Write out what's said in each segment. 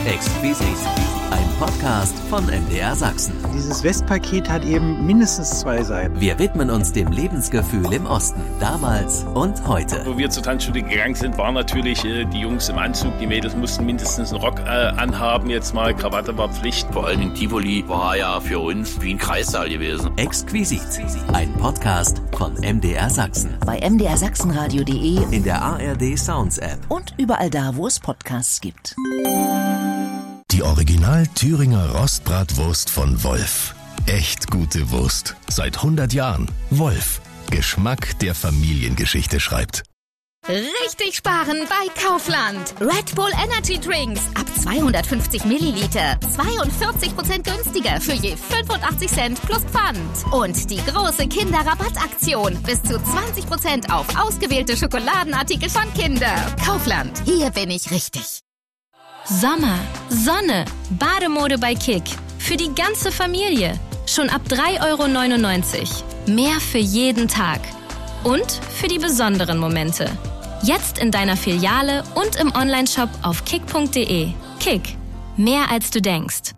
Exquisit, ein Podcast von MDR Sachsen. Dieses Westpaket hat eben mindestens 2 Seiten. Wir widmen uns dem Lebensgefühl im Osten, damals und heute. Wo wir zur Tanzschule gegangen sind, waren natürlich die Jungs im Anzug. Die Mädels mussten mindestens einen Rock anhaben. Jetzt mal Krawatte war Pflicht. Vor allen Dingen Tivoli war ja für uns wie ein Kreissaal gewesen. Exquisit, ein Podcast von MDR Sachsen. Bei mdrsachsenradio.de, in der ARD Sounds App und überall da, wo es Podcasts gibt. Die Original Thüringer Rostbratwurst von Wolf. Echt gute Wurst. Seit 100 Jahren. Wolf. Geschmack, der Familiengeschichte schreibt. Richtig sparen bei Kaufland. Red Bull Energy Drinks ab 250 Milliliter. 42% günstiger für je 85 Cent plus Pfand. Und die große Kinderrabattaktion. Bis zu 20% auf ausgewählte Schokoladenartikel von Kinder. Kaufland. Hier bin ich richtig. Sommer, Sonne, Bademode bei Kick. Für die ganze Familie. Schon ab 3,99 €. Mehr für jeden Tag. Und für die besonderen Momente. Jetzt in deiner Filiale und im Onlineshop auf kick.de. Kick. Mehr als du denkst.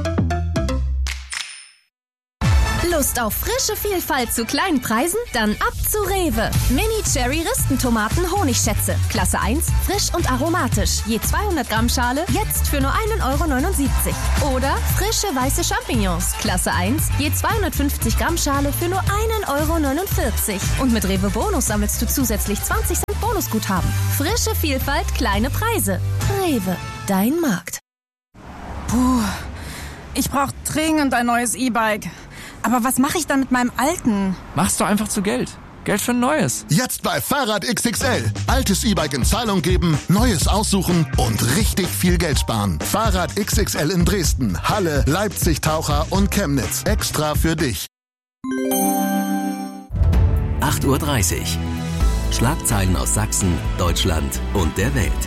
Lust auf frische Vielfalt zu kleinen Preisen? Dann ab zu Rewe. Mini-Cherry-Ristentomaten Honigschätze. Klasse 1, frisch und aromatisch. Je 200 Gramm Schale, jetzt für nur 1,79 € Oder frische weiße Champignons. Klasse 1, je 250 Gramm Schale für nur 1,49 € Und mit Rewe Bonus sammelst du zusätzlich 20 Cent Bonusguthaben. Frische Vielfalt, kleine Preise. Rewe, dein Markt. Puh, ich brauche dringend ein neues E-Bike. Aber was mache ich dann mit meinem alten? Machst du einfach zu Geld. Geld für ein neues. Jetzt bei Fahrrad XXL. Altes E-Bike in Zahlung geben, neues aussuchen und richtig viel Geld sparen. Fahrrad XXL in Dresden, Halle, Leipzig, Taucher und Chemnitz. Extra für dich. 8:30 Uhr. Schlagzeilen aus Sachsen, Deutschland und der Welt.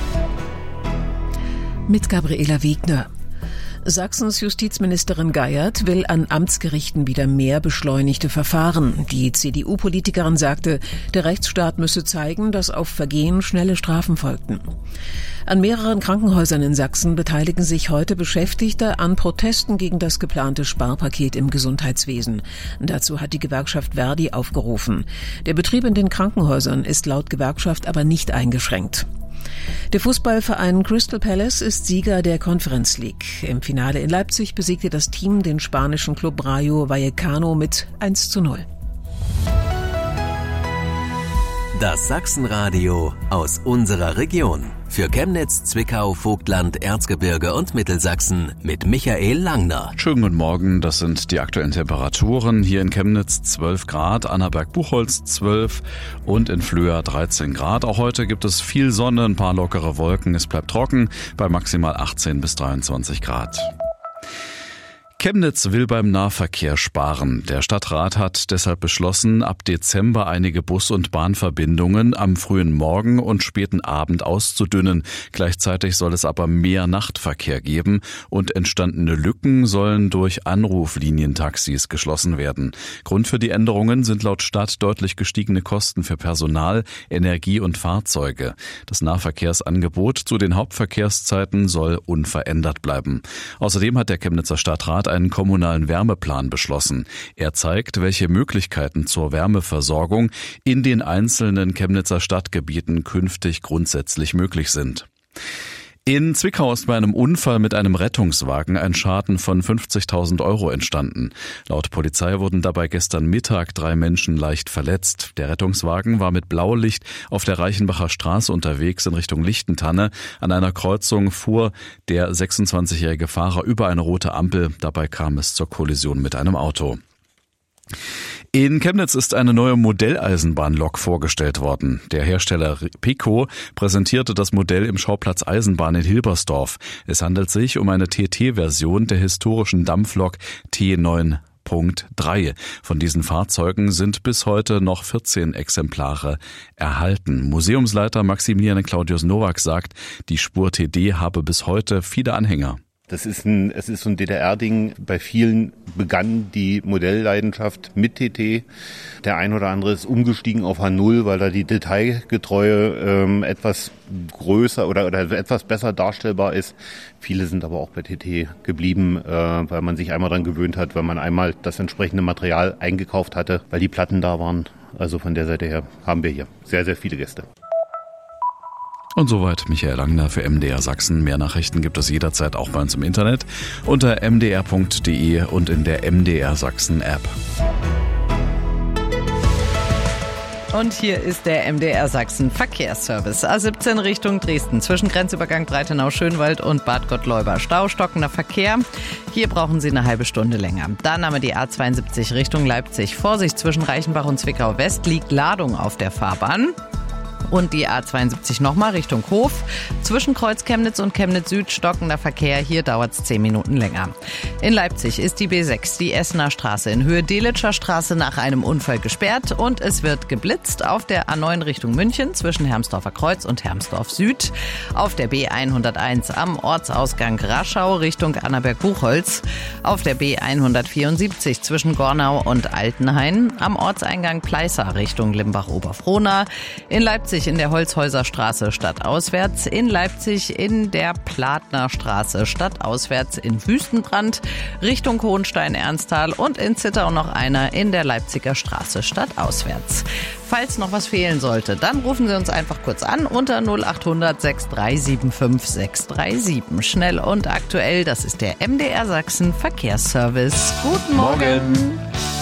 Mit Gabriela Wegner. Sachsens Justizministerin Geiert will an Amtsgerichten wieder mehr beschleunigte Verfahren. Die CDU-Politikerin sagte, der Rechtsstaat müsse zeigen, dass auf Vergehen schnelle Strafen folgten. An mehreren Krankenhäusern in Sachsen beteiligen sich heute Beschäftigte an Protesten gegen das geplante Sparpaket im Gesundheitswesen. Dazu hat die Gewerkschaft Verdi aufgerufen. Der Betrieb in den Krankenhäusern ist laut Gewerkschaft aber nicht eingeschränkt. Der Fußballverein Crystal Palace ist Sieger der Conference League. Im Finale in Leipzig besiegte das Team den spanischen Club Rayo Vallecano mit 1:0. Das Sachsenradio aus unserer Region. Für Chemnitz, Zwickau, Vogtland, Erzgebirge und Mittelsachsen mit Michael Langner. Schönen guten Morgen, das sind die aktuellen Temperaturen. Hier in Chemnitz 12 Grad, Annaberg-Buchholz 12 und in Flöa 13 Grad. Auch heute gibt es viel Sonne, ein paar lockere Wolken. Es bleibt trocken bei maximal 18 bis 23 Grad. Chemnitz will beim Nahverkehr sparen. Der Stadtrat hat deshalb beschlossen, ab Dezember einige Bus- und Bahnverbindungen am frühen Morgen und späten Abend auszudünnen. Gleichzeitig soll es aber mehr Nachtverkehr geben und entstandene Lücken sollen durch Anruflinientaxis geschlossen werden. Grund für die Änderungen sind laut Stadt deutlich gestiegene Kosten für Personal, Energie und Fahrzeuge. Das Nahverkehrsangebot zu den Hauptverkehrszeiten soll unverändert bleiben. Außerdem hat der Chemnitzer Stadtrat einen kommunalen Wärmeplan beschlossen. Er zeigt, welche Möglichkeiten zur Wärmeversorgung in den einzelnen Chemnitzer Stadtgebieten künftig grundsätzlich möglich sind. In Zwickau ist bei einem Unfall mit einem Rettungswagen ein Schaden von 50.000 € entstanden. Laut Polizei wurden dabei gestern Mittag 3 Menschen leicht verletzt. Der Rettungswagen war mit Blaulicht auf der Reichenbacher Straße unterwegs in Richtung Lichtentanne. An einer Kreuzung fuhr der 26-jährige Fahrer über eine rote Ampel. Dabei kam es zur Kollision mit einem Auto. In Chemnitz ist eine neue Modelleisenbahnlok vorgestellt worden. Der Hersteller Peco präsentierte das Modell im Schauplatz Eisenbahn in Hilbersdorf. Es handelt sich um eine TT-Version der historischen Dampflok T9.3. Von diesen Fahrzeugen sind bis heute noch 14 Exemplare erhalten. Museumsleiter Maximilian Claudius Nowak sagt, die Spur TD habe bis heute viele Anhänger. Es ist so ein DDR-Ding. Bei vielen begann die Modellleidenschaft mit TT. Der ein oder andere ist umgestiegen auf H0, weil da die Detailgetreue etwas größer oder etwas besser darstellbar ist. Viele sind aber auch bei TT geblieben, weil man sich einmal dran gewöhnt hat, weil man einmal das entsprechende Material eingekauft hatte, weil die Platten da waren. Also von der Seite her haben wir hier sehr, sehr viele Gäste. Und soweit Michael Langner für MDR Sachsen. Mehr Nachrichten gibt es jederzeit auch bei uns im Internet unter mdr.de und in der MDR Sachsen App. Und hier ist der MDR Sachsen Verkehrsservice. A17 Richtung Dresden zwischen Grenzübergang Breitenau-Schönwald und Bad Gottleuba. Stau, stockender Verkehr. Hier brauchen Sie eine halbe Stunde länger. Dann haben wir die A72 Richtung Leipzig. Vorsicht, zwischen Reichenbach und Zwickau West liegt Ladung auf der Fahrbahn. Und die A72 nochmal Richtung Hof. Zwischen Kreuz Chemnitz und Chemnitz Süd stockender Verkehr. Hier dauert es 10 Minuten länger. In Leipzig ist die B6, die Essener Straße in Höhe Delitscher Straße nach einem Unfall gesperrt. Und es wird geblitzt auf der A9 Richtung München zwischen Hermsdorfer Kreuz und Hermsdorf Süd. Auf der B101 am Ortsausgang Raschau Richtung Annaberg-Buchholz. Auf der B174 zwischen Gornau und Altenhain. Am Ortseingang Pleißer Richtung Limbach-Oberfrohna. In Leipzig in der Holzhäuser stadtauswärts, in Leipzig in der Platner Straße stadtauswärts, in Wüstenbrand Richtung Hohenstein-Ernsthal und in Zittau noch einer in der Leipziger Straße stadtauswärts. Falls noch was fehlen sollte, dann rufen Sie uns einfach kurz an unter 0800 6375 637. Schnell und aktuell, das ist der MDR Sachsen Verkehrsservice. Guten Morgen.